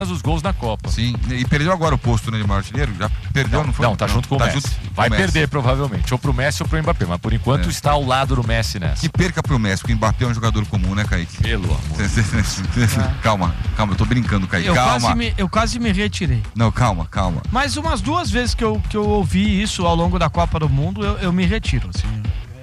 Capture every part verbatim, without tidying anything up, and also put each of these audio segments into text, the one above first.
os gols na Copa. Sim, e perdeu agora o posto, né, de maior artilheiro? Já perdeu, não, não foi? Não, tá junto com tá o Messi. Junto Vai com o perder, Messi. provavelmente, ou pro Messi ou pro Mbappé, mas por enquanto é. está ao lado do Messi nessa. Que perca pro Messi, porque o Mbappé é um jogador comum, né, Kaique? Pelo amor. É. Calma, calma, eu tô brincando, Kaique. Eu calma. quase, me, eu quase me retirei. Não, calma, calma. Mas umas duas vezes que eu, que eu ouvi isso ao longo da Copa do Mundo, eu, eu me retiro, assim.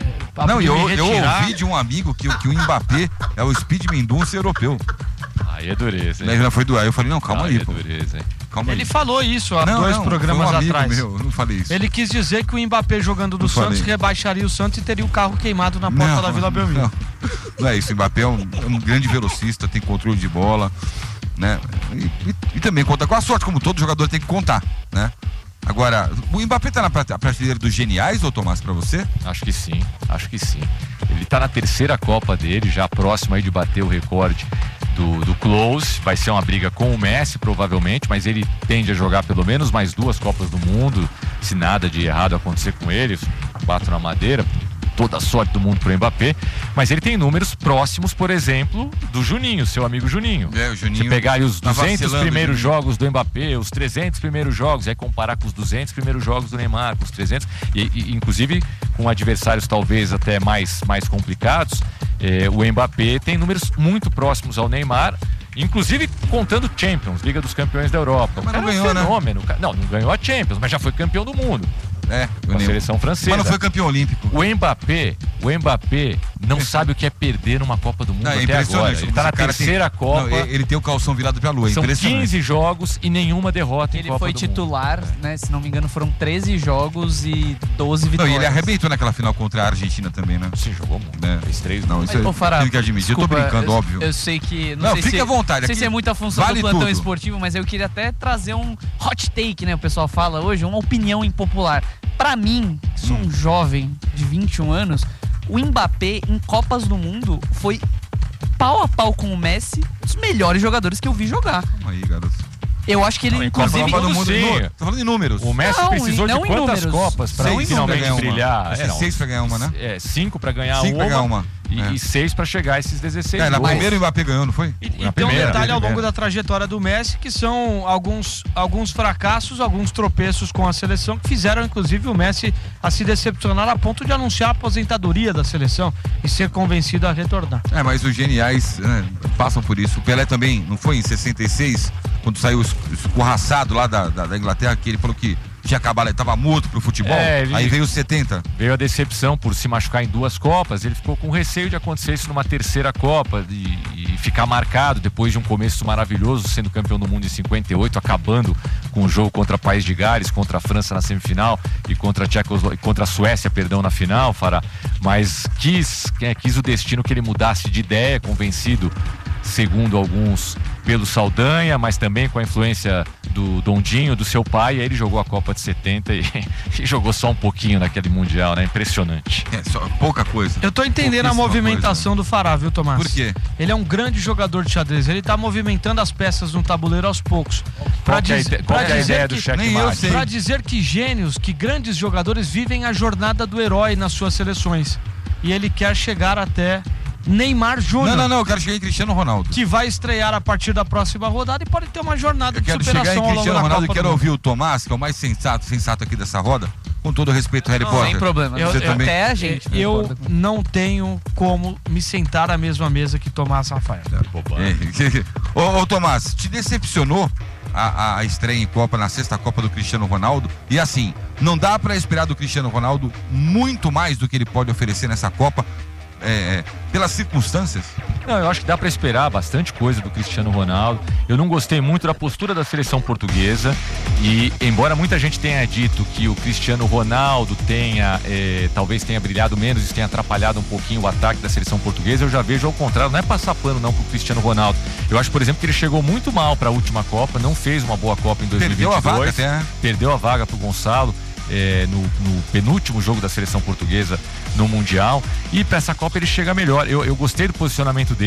É, não, eu, retirar... eu ouvi de um amigo que, que o Mbappé é o Speed Mendonça europeu. Aí é dureza, hein? Aí já foi do... Aí eu falei, não, calma aí aí, é pô. Dureza, hein? Calma Ele aí. falou isso há não, dois não, programas foi um amigo atrás. Meu, eu não falei isso. Ele quis dizer que o Mbappé jogando do não Santos falei. rebaixaria o Santos e teria o carro queimado na porta não, da Vila Belmiro. Não, não é isso. O Mbappé é um, é um grande velocista, tem controle de bola, né? E, e, e também conta com a sorte, como todo jogador tem que contar, né? Agora, o Mbappé tá na prateleira dos geniais, ou Tomás, pra você? Acho que sim, acho que sim. Ele tá na terceira Copa dele, já próximo aí de bater o recorde do, do Close. Vai ser uma briga com o Messi, provavelmente, mas ele tende a jogar pelo menos mais duas Copas do Mundo, se nada de errado acontecer com ele, bato na madeira. Toda a sorte do mundo pro Mbappé, mas ele tem números próximos, por exemplo, do Juninho, seu amigo Juninho. É, o Juninho. Se pegar aí os tá duzentos primeiros Juninho. jogos do Mbappé, os trezentos primeiros jogos, aí comparar com os duzentos primeiros jogos do Neymar, com os trezentos, e, e inclusive com adversários talvez até mais, mais complicados, eh, o Mbappé tem números muito próximos ao Neymar, inclusive contando Champions, Liga dos Campeões da Europa. Mas o cara não ganhou, é um né? fenômeno. Não, não ganhou a Champions, mas já foi campeão do mundo. É, com a seleção francesa. Mas não foi campeão olímpico. O Mbappé, o Mbappé não sabe o que é perder numa Copa do Mundo não, é até agora. Ele tá na terceira tem... Copa. Não, ele tem o calção virado pra lua, é São impressionante. quinze jogos e nenhuma derrota em ele Copa foi do titular, Mundo. né? Se não me engano, foram treze jogos e doze vitórias. Não, e ele arrebentou naquela final contra a Argentina também, né? Sim, jogou muito. É. Fez três. Não, isso Ô, Fará, eu tenho que admitir. desculpa, eu tô brincando, eu, óbvio. Eu sei que... Não, Não sei fique se, à vontade. Não sei aqui se é muita função vale do plantão tudo. esportivo, mas eu queria até trazer um hot take, né? O pessoal fala hoje, uma opinião impopular. Pra mim, que sou um jovem de vinte e um anos, o Mbappé em Copas do Mundo foi pau a pau com o Messi, um dos melhores jogadores que eu vi jogar. Calma aí, garoto. Eu acho que ele, Não, em inclusive... Copa do Mundo, sim. Tô falando em números. O Messi Não, precisou não de em quantas números. Copas pra Seis finalmente pra ganhar brilhar? uma. É, não, seis pra ganhar uma, né? É, cinco pra ganhar Cinco uma. pra ganhar uma. E, É. e seis pra chegar a esses dezesseis É, na gols. primeira o Mbappé ganhou, não foi? E, e tem primeira, um detalhe ao primeira. longo da trajetória do Messi, que são alguns, alguns fracassos, alguns tropeços com a seleção, que fizeram inclusive o Messi a se decepcionar a ponto de anunciar a aposentadoria da seleção e ser convencido a retornar. É, mas os geniais, né, passam por isso. O Pelé também, não foi em sessenta e seis, quando saiu escorraçado lá da, da, da Inglaterra, que ele falou que tinha acabado, ele tava morto pro futebol. É, ele- Aí veio os setenta. Veio a decepção por se machucar em duas Copas, ele ficou com receio de acontecer isso numa terceira Copa e, e ficar marcado depois de um começo maravilhoso, sendo campeão do mundo em cinquenta e oito, acabando com o jogo contra o País de Gales, contra a França na semifinal e contra a, Tchecoslo... contra a Suécia, perdão, na final, Fará. Mas quis, é, quis o destino que ele mudasse de ideia, convencido, segundo alguns, pelo Saldanha, mas também com a influência do Dondinho, do seu pai, e aí ele jogou a Copa de setenta e, e jogou só um pouquinho naquele Mundial, né? Impressionante. É, só pouca coisa. Eu tô entendendo a Pouquíssima movimentação do Fará, viu, Tomás? Por quê? Ele é um grande jogador de xadrez, ele tá movimentando as peças no tabuleiro aos poucos. Pra, Qual que é a diz- ide- qual pra que é a dizer ideia do que- checkmate? Nem eu sei. Pra dizer que gênios, que grandes jogadores vivem a jornada do herói nas suas seleções. E ele quer chegar até Neymar Júnior. Não, não, não, eu quero chegar em Cristiano Ronaldo. Que vai estrear a partir da próxima rodada e pode ter uma jornada Eu de quero superação chegar em ao longo Cristiano da Ronaldo e Copa quero do ouvir o Tomás, que é o mais sensato, sensato aqui dessa roda. Com todo respeito, Harry Não, Potter. sem problema. Eu- Você eu- também. Até a gente. não Eu importa. não tenho como me sentar à mesma mesa que Tomás Rafael. É. Ô, ô, Tomás, te decepcionou a, a, a estreia em Copa, na sexta Copa do Cristiano Ronaldo? E assim, não dá pra esperar do Cristiano Ronaldo muito mais do que ele pode oferecer nessa Copa, é, é, pelas circunstâncias? Não, eu acho que dá pra esperar bastante coisa do Cristiano Ronaldo. Eu não gostei muito da postura da seleção portuguesa e, embora muita gente tenha dito que o Cristiano Ronaldo tenha, eh, talvez tenha brilhado menos, isso tenha atrapalhado um pouquinho o ataque da seleção portuguesa, eu já vejo ao contrário. Não é passar pano não pro Cristiano Ronaldo. Eu acho, por exemplo, que ele chegou muito mal pra última Copa, não fez uma boa Copa em dois mil e vinte e dois. Perdeu a vaga até, né? Perdeu a vaga pro Gonçalo. É, no, no penúltimo jogo da seleção portuguesa no Mundial, e para essa Copa ele chega melhor. Eu, eu gostei do posicionamento dele,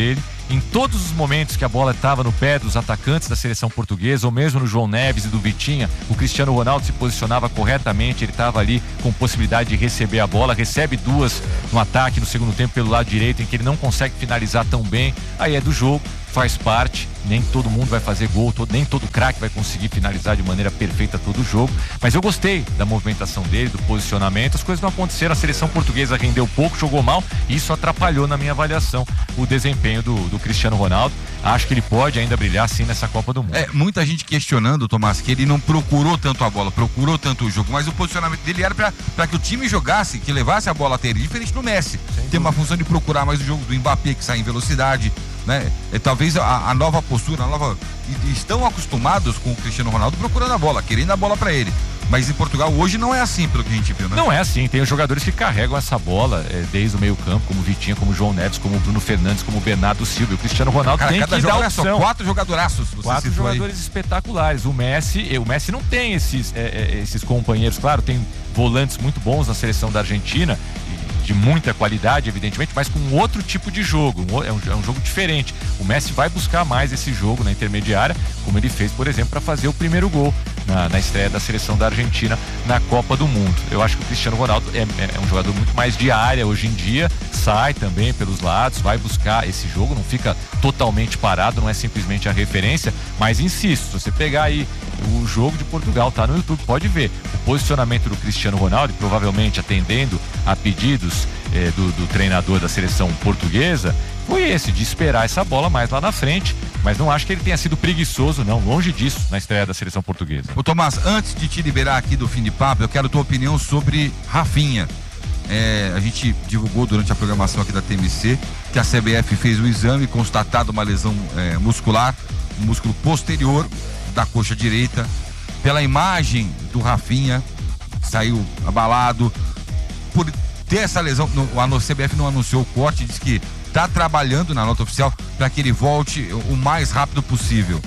em todos os momentos que a bola estava no pé dos atacantes da seleção portuguesa, ou mesmo no João Neves e do Vitinha, o Cristiano Ronaldo se posicionava corretamente, ele estava ali com possibilidade de receber a bola, recebe duas no ataque no segundo tempo pelo lado direito, em que ele não consegue finalizar tão bem, aí é do jogo, faz parte, nem todo mundo vai fazer gol, todo, nem todo craque vai conseguir finalizar de maneira perfeita todo o jogo, mas eu gostei da movimentação dele, do posicionamento, as coisas não aconteceram, a seleção portuguesa rendeu pouco, jogou mal, e isso atrapalhou na minha avaliação o desempenho do, do Cristiano Ronaldo. Acho que ele pode ainda brilhar sim nessa Copa do Mundo. É, muita gente questionando, Tomás, que ele não procurou tanto a bola, procurou tanto o jogo, mas o posicionamento dele era para que o time jogasse, que levasse a bola até ele, diferente do Messi. Tem uma função de procurar mais o jogo, do Mbappé que sai em velocidade, né? É, talvez a, a nova postura, a nova... E, estão acostumados com o Cristiano Ronaldo procurando a bola, querendo a bola para ele. Mas em Portugal hoje não é assim, pelo que a gente viu, né? Não é assim, tem os jogadores que carregam essa bola é, desde o meio campo, como o Vitinha, como o João Neves, como o Bruno Fernandes, como o Bernardo Silva. E o Cristiano Ronaldo Cara, tem cada que dar opção. Só quatro jogadoraços. Você quatro jogadores aí. Espetaculares. O Messi, o Messi não tem esses, é, esses companheiros. Claro, tem volantes muito bons na seleção da Argentina, de muita qualidade, evidentemente, mas com outro tipo de jogo, é um, é um jogo diferente. O Messi vai buscar mais esse jogo na intermediária, como ele fez, por exemplo, para fazer o primeiro gol na, na estreia da seleção da Argentina na Copa do Mundo. Eu acho que o Cristiano Ronaldo é, é um jogador muito mais de área hoje em dia, sai também pelos lados, vai buscar esse jogo, não fica totalmente parado, não é simplesmente a referência, mas insisto, se você pegar aí o jogo de Portugal, tá no YouTube, pode ver o posicionamento do Cristiano Ronaldo, provavelmente atendendo a pedidos eh, do, do treinador da seleção portuguesa, foi esse, de esperar essa bola mais lá na frente, mas não acho que ele tenha sido preguiçoso, não, longe disso, na estreia da seleção portuguesa. Ô Tomás, antes de te liberar aqui do fim de papo, eu quero tua opinião sobre Rafinha. É, a gente divulgou durante a programação aqui da T M C que a C B F fez o exame, constatado uma lesão é, muscular, um músculo posterior da coxa direita. Pela imagem do Rafinha, saiu abalado por ter essa lesão. A C B F não anunciou o corte, diz que está trabalhando na nota oficial para que ele volte o mais rápido possível.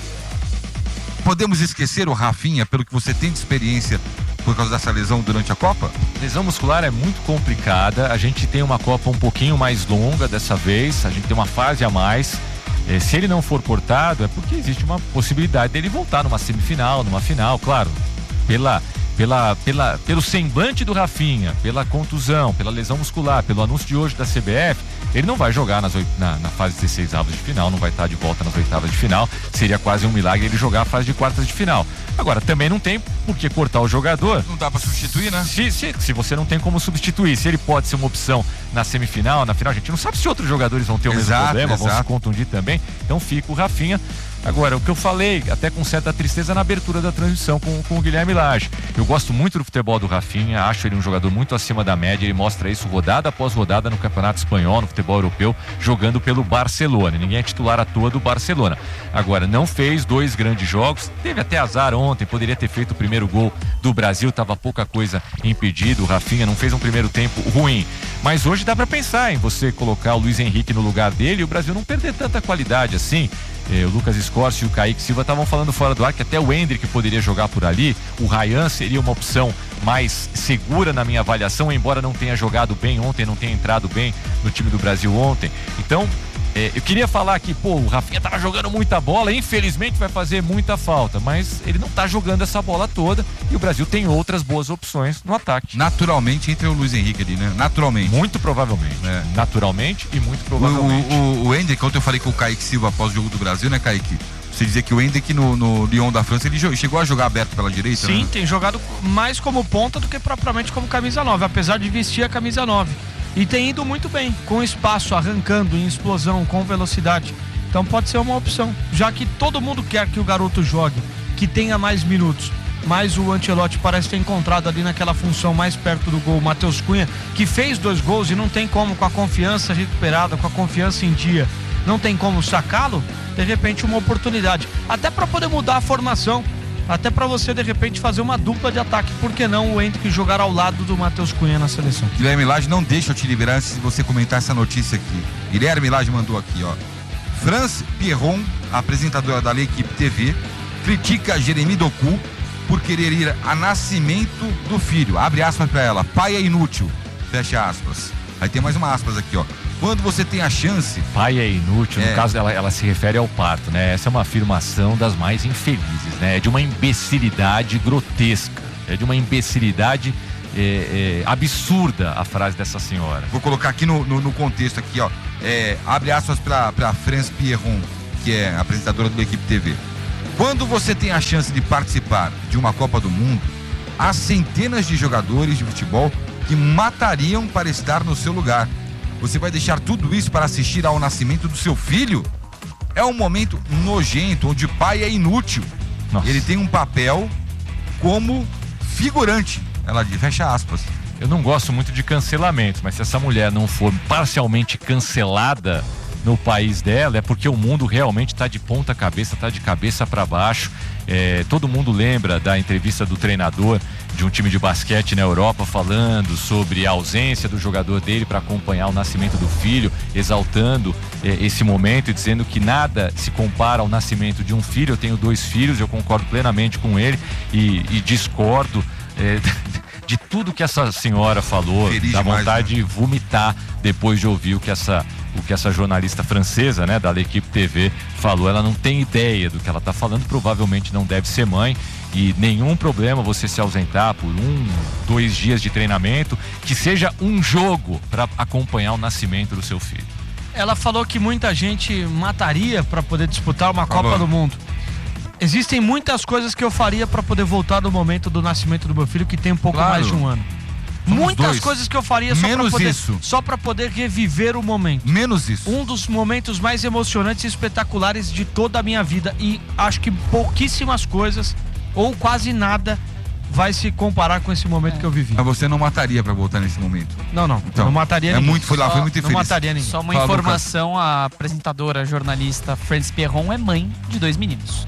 Podemos esquecer o Rafinha, pelo que você tem de experiência, por causa dessa lesão durante a Copa? Lesão muscular é muito complicada, a gente tem uma Copa um pouquinho mais longa dessa vez, a gente tem uma fase a mais. É, se ele não for cortado, é porque existe uma possibilidade dele voltar numa semifinal, numa final, claro, pela, pela, pela, pelo semblante do Rafinha, pela contusão, pela lesão muscular, pelo anúncio de hoje da C B F, ele não vai jogar nas, na, na fase dezesseis avos de final, não vai estar de volta nas oitavas de final, seria quase um milagre ele jogar a fase de quartas de final. Agora, também não tem por que cortar o jogador. Não dá pra substituir, né? Se, se, se você não tem como substituir, se ele pode ser uma opção na semifinal, na final, a gente não sabe se outros jogadores vão ter o exato, mesmo problema, exato. Vão se contundir também, então fica o Rafinha. Agora, o que eu falei, até com certa tristeza na abertura da transmissão com, com o Guilherme Lage, eu gosto muito do futebol do Rafinha, acho ele um jogador muito acima da média, ele mostra isso rodada após rodada no Campeonato Espanhol, no futebol europeu, jogando pelo Barcelona, ninguém é titular à toa do Barcelona. Agora, não fez dois grandes jogos, teve até azar ontem, poderia ter feito o primeiro gol do Brasil, tava pouca coisa impedido, o Rafinha não fez um primeiro tempo ruim, mas hoje dá pra pensar em você colocar o Luiz Henrique no lugar dele e o Brasil não perder tanta qualidade assim. Eh, o Lucas Escorcio e o Kaique Silva estavam falando fora do ar que até o Endrick poderia jogar por ali, o Ryan seria uma opção mais segura na minha avaliação, embora não tenha jogado bem ontem, não tenha entrado bem no time do Brasil ontem. Então, eh, eu queria falar que, pô, o Rafinha tava jogando muita bola, infelizmente vai fazer muita falta, mas ele não tá jogando essa bola toda e o Brasil tem outras boas opções no ataque. Naturalmente entra o Luiz Henrique ali, né? Naturalmente. Muito provavelmente. É. Naturalmente e muito provavelmente. O, o, o Endrick, ontem eu falei com o Kaique Silva após o jogo do Brasil, né, Kaique? Você dizia que o Endrick no, no Lyon da França, ele chegou a jogar aberto pela direita, Sim, né? tem jogado mais como ponta do que propriamente como camisa nove, apesar de vestir a camisa nove. E tem ido muito bem, com espaço, arrancando, em explosão, com velocidade. Então pode ser uma opção, já que todo mundo quer que o garoto jogue, que tenha mais minutos. Mas o Ancelotti parece ter encontrado ali naquela função mais perto do gol o Matheus Cunha, que fez dois gols e não tem como, com a confiança recuperada, com a confiança em dia, não tem como sacá-lo, de repente uma oportunidade. Até para poder mudar a formação, até para você de repente fazer uma dupla de ataque, por que não o Endrick jogar ao lado do Matheus Cunha na seleção? Guilherme Lage, não deixa eu te liberar antes de você comentar essa notícia aqui. Guilherme Lage mandou aqui, ó. France Pierron, apresentadora da L'Equipe T V, critica Jeremy Doku por querer ir a nascimento do filho. Abre aspas para ela. Pai é inútil. Fecha aspas. Aí tem mais uma aspas aqui, ó. Quando você tem a chance... Pai é inútil, no É. caso ela, ela se refere ao parto, né? Essa é uma afirmação das mais infelizes, né? É de uma imbecilidade grotesca, é de uma imbecilidade é, é, absurda a frase dessa senhora. Vou colocar aqui no, no, no contexto aqui, ó. É, abre aspas pra, pra France Pierron, que é apresentadora do Equipe T V. Quando você tem a chance de participar de uma Copa do Mundo, há centenas de jogadores de futebol que matariam para estar no seu lugar. Você vai deixar tudo isso para assistir ao nascimento do seu filho? É um momento nojento, onde o pai é inútil. Nossa. Ele tem um papel como figurante. Ela diz, fecha aspas. Eu não gosto muito de cancelamento, mas se essa mulher não for parcialmente cancelada no país dela, é porque o mundo realmente está de ponta cabeça, está de cabeça para baixo. É, todo mundo lembra da entrevista do treinador de um time de basquete na Europa falando sobre a ausência do jogador dele para acompanhar o nascimento do filho, exaltando é, esse momento e dizendo que nada se compara ao nascimento de um filho. Eu tenho dois filhos, eu concordo plenamente com ele e, e discordo é, de tudo que essa senhora falou. Feliz dá demais, vontade né? de vomitar depois de ouvir o que essa o que essa jornalista francesa, né, da L'Equipe T V falou. Ela não tem ideia do que ela está falando, provavelmente não deve ser mãe, e nenhum problema você se ausentar por um, dois dias de treinamento, que seja um jogo para acompanhar o nascimento do seu filho. Ela falou que muita gente mataria para poder disputar uma Falou. Copa do Mundo. Existem muitas coisas que eu faria para poder voltar no momento do nascimento do meu filho, que tem um pouco Claro. mais de um ano. Somos Muitas dois. coisas que eu faria só para Menos poder, isso. só para poder reviver o momento. Menos isso. Um dos momentos mais emocionantes e espetaculares de toda a minha vida, e acho que pouquíssimas coisas ou quase nada vai se comparar com esse momento É. que eu vivi. Mas você não mataria pra voltar nesse momento. Não, não, Então, não mataria é ninguém. muito, foi lá, Só- foi muito Não infeliz. mataria ninguém. Só uma Fala, informação, a apresentadora, a jornalista France Pierron é mãe de dois meninos.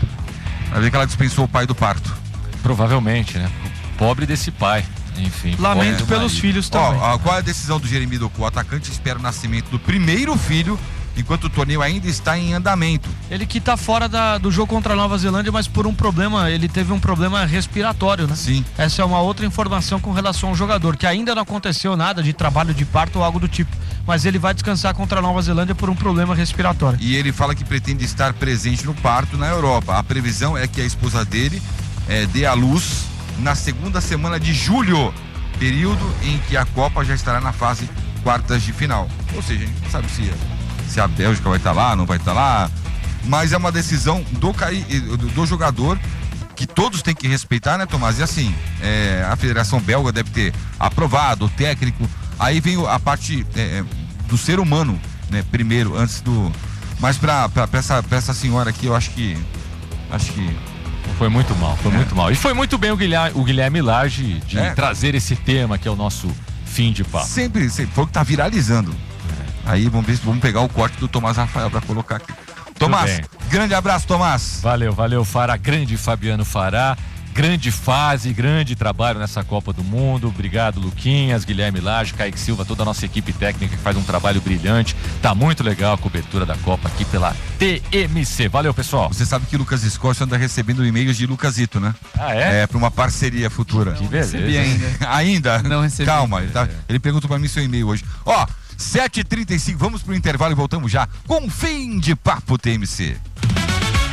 Vai ver que ela dispensou o pai do parto. Provavelmente, né? Pobre desse pai. Enfim. Lamento pobre pelos marido. filhos também. Ó, ó, qual é a decisão do Jeremy Doku? O atacante espera o nascimento do primeiro filho, enquanto o torneio ainda está em andamento. Ele que tá fora da- do jogo contra a Nova Zelândia, mas por um problema, ele teve um problema respiratório, né? Sim. Essa é uma outra informação com relação ao jogador, que ainda não aconteceu nada de trabalho de parto ou algo do tipo, mas ele vai descansar contra a Nova Zelândia por um problema respiratório. E ele fala que pretende estar presente no parto na Europa. A previsão é que a esposa dele é, dê à luz na segunda semana de julho, período em que a Copa já estará na fase quartas de final. Ou seja, a gente não sabe se, se a Bélgica vai estar lá, não vai estar lá, mas é uma decisão do, cai- do, do jogador que todos têm que respeitar, né, Tomás? E assim, é, a Federação Belga deve ter aprovado, o técnico, aí vem a parte é, do ser humano, né, primeiro, antes do... Mas pra, pra, pra, essa, pra essa senhora aqui, eu acho que... Acho que... Foi muito mal, foi É. muito mal. E foi muito bem o Guilherme, o Guilherme Lage de É. trazer esse tema que é o nosso fim de papo. Sempre, sempre foi o que tá viralizando. Aí vamos ver se vamos pegar o corte do Tomás Rafael pra colocar aqui. Tomás, bem. grande abraço, Tomás. Valeu, valeu, Fará. Grande Fabiano Fará. Grande fase, grande trabalho nessa Copa do Mundo. Obrigado, Luquinhas, Guilherme Lage, Kaique Silva, toda a nossa equipe técnica que faz um trabalho brilhante. Tá muito legal a cobertura da Copa aqui pela T M C. Valeu, pessoal. Você sabe que Lucas Escócia anda recebendo e-mails de Lucasito, né? Ah, é? É, pra uma parceria futura. Que beleza. recebi ainda. Ainda? Não recebi. Calma, ele, tá, ele perguntou pra mim seu e-mail hoje. Ó, sete e trinta e cinco, vamos pro intervalo e voltamos já com Fim de Papo T M C.